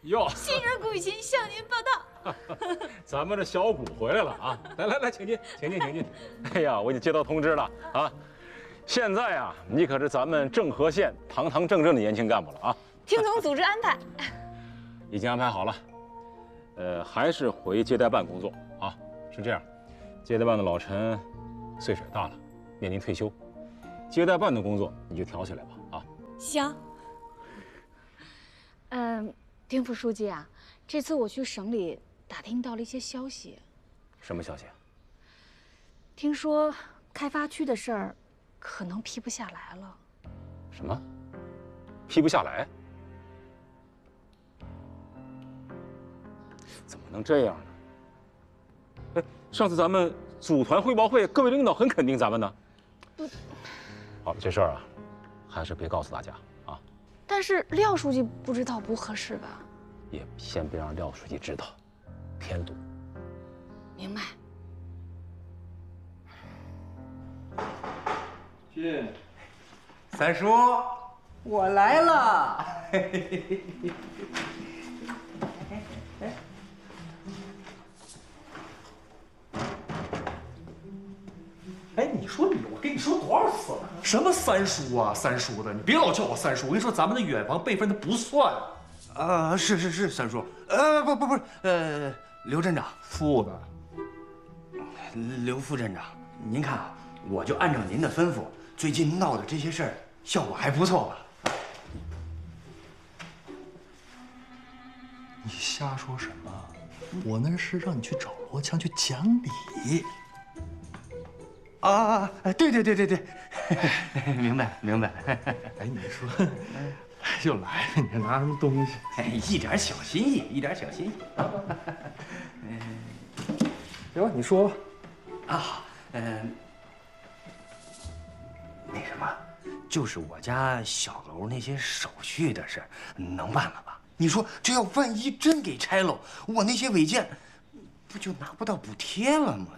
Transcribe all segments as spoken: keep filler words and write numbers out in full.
哟， 新人古雨晴向您报道。 咱们这小谷回来了啊！来来来，请进，请进，请进。哎呀，我已经接到通知了啊！现在啊，你可是咱们郑和县堂堂正正的年轻干部了啊！ 听从组织安排， 已经安排好了。呃，还是回接待办工作啊。是这样，接待办的老陈岁数也大了，面临退休，接待办的工作你就挑起来吧啊。 行。嗯，丁副书记啊，这次我去省里打听到了一些消息。 什么消息啊？ 听说开发区的事儿可能批不下来了。 什么？批不下来？怎么能这样呢？哎，上次咱们组团汇报会，各位领导很肯定咱们呢。 不， 好，这事儿啊，还是别告诉大家啊。 但是廖书记不知道不合适吧？ 也先别让廖书记知道，添堵。 明白。 去，三叔，我来了。 哎，你说你，我跟你说多少次了？什么三叔啊，三叔的，你别老叫我三叔。我跟你说，咱们的远房辈分他不算。 啊，是是是，三叔。呃，不不不是，呃，刘镇长， 副的。 刘副镇长，您看啊，我就按照您的吩咐，最近闹的这些事儿，效果还不错吧？ 你瞎说什么？我那是让你去找罗强去讲理。 啊，对对对对对，明白明白。 哎，你说，又来了，你还拿什么东西？ 哎，一点小心意，一点小心意。 行吧，你说吧。 啊，嗯，那什么，就是我家小楼那些手续的事儿，能办了吧？你说这要万一真给拆了，我那些违建不就拿不到补贴了吗？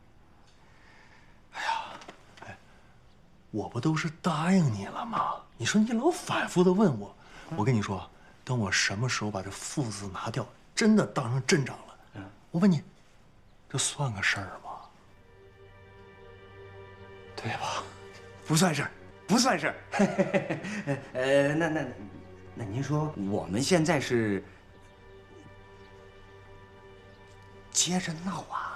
哎呀，哎，我不都是答应你了吗？你说你老反复的问我，我跟你说，等我什么时候把这“副”字拿掉，真的当上镇长了，嗯，我问你，这算个事儿吗？对吧？ 不算事儿，不算事儿。呃，那那那您说我们现在是接着闹啊？